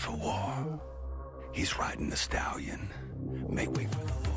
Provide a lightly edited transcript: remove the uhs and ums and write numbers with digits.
for war. He's riding the stallion. Make way for the Lord.